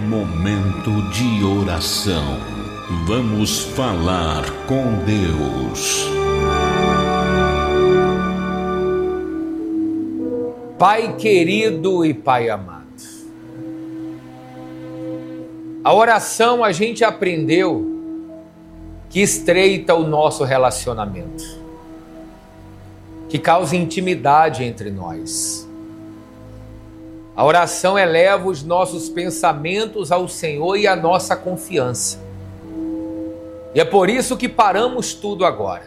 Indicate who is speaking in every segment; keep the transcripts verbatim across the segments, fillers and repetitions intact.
Speaker 1: Momento de oração. Vamos falar com Deus.
Speaker 2: Pai querido e Pai amado, a oração a gente aprendeu que estreita o nosso relacionamento, que causa intimidade entre nós. A oração eleva os nossos pensamentos ao Senhor e a nossa confiança. E é por isso que paramos tudo agora.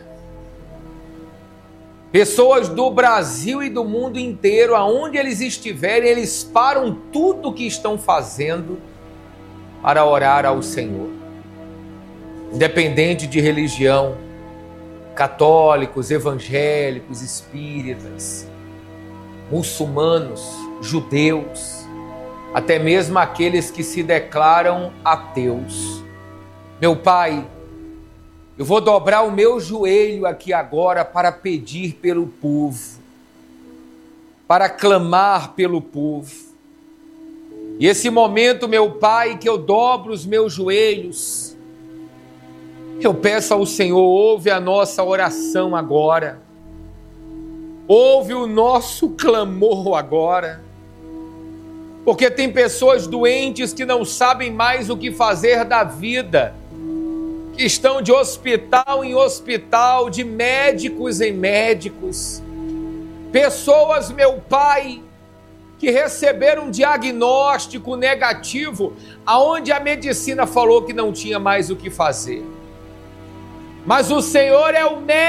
Speaker 2: Pessoas do Brasil e do mundo inteiro, aonde eles estiverem, eles param tudo o que estão fazendo para orar ao Senhor. Independente de religião, católicos, evangélicos, espíritas, muçulmanos, judeus, até mesmo aqueles que se declaram ateus. Meu Pai, eu vou dobrar o meu joelho aqui agora para pedir pelo povo, para clamar pelo povo. E esse momento, meu Pai, que eu dobro os meus joelhos, eu peço ao Senhor, ouve a nossa oração agora, ouve o nosso clamor agora, porque tem pessoas doentes que não sabem mais o que fazer da vida, que estão de hospital em hospital, de médicos em médicos. Pessoas, meu Pai, que receberam um diagnóstico negativo, aonde a medicina falou que não tinha mais o que fazer. Mas o Senhor é o médico.